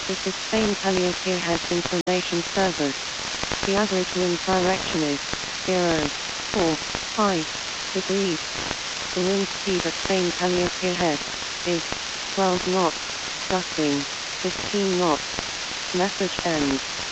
This is Spain Calliope Heads Information Service. The average wind direction is 0.45 degrees. The wind speed at Spain Calliope Head is 12 knots, gusting 15 knots. Message ends.